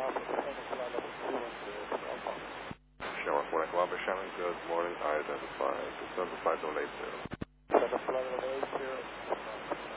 Sherman 4 Columbus, Shannon, good morning. I identify 675 080.